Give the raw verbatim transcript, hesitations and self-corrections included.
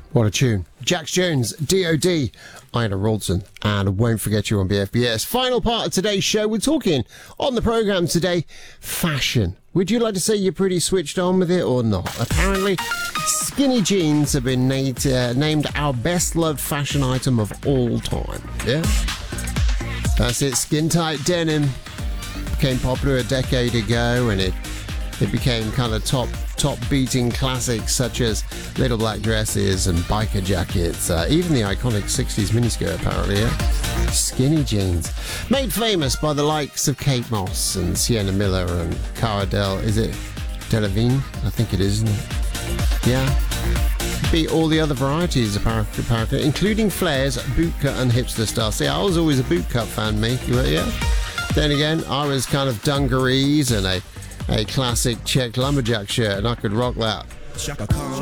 What a tune. Jax Jones, D O D, Ina Wroldsen, and Won't Forget You on B F B S. Final part of today's show, we're talking on the programme today, fashion. Would you like to say you're pretty switched on with it or not? Apparently, skinny jeans have been named, uh, named our best-loved fashion item of all time. Yeah? That's it, skin-tight denim became popular a decade ago, and it it became kind of top top beating classics such as little black dresses and biker jackets, uh, even the iconic sixties miniskirt apparently, yeah? Skinny jeans. Made famous by the likes of Kate Moss and Sienna Miller and Cara Del, is it Delevingne? I think it is, isn't it? Yeah. Beat all the other varieties apparently, including flares, bootcut and hipster style. See, I was always a bootcut fan, me. Yeah. Then again, I was kind of dungarees and a a classic check lumberjack shirt, and I could rock that.